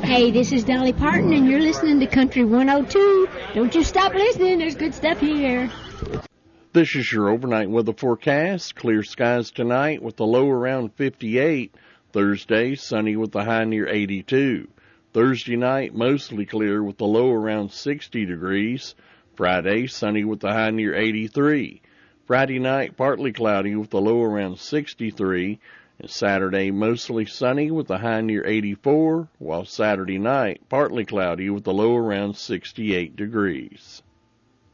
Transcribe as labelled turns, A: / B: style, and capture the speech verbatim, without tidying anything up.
A: Hey, this is Dolly Parton, and you're listening to Country one oh two. Don't you stop listening. There's good stuff here.
B: This is your overnight weather forecast. Clear skies tonight with the low around fifty-eight. Thursday, sunny with the high near eighty-two. Thursday night, mostly clear with the low around sixty degrees. Friday, sunny with the high near eighty-three. Friday night, partly cloudy with the low around sixty-three. And Saturday, mostly sunny with the high near eighty-four, while Saturday night, partly cloudy with the low around sixty-eight degrees.